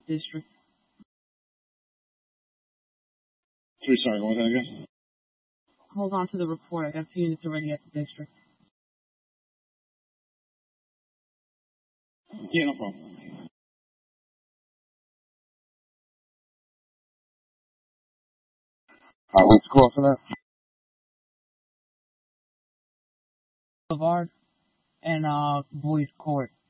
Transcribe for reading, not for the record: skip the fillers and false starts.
District. Sorry, what was that again? Hold on to the report. I got 2 units already at the district. Yeah, no problem. What's the call for that? Boulevard and Boys Court.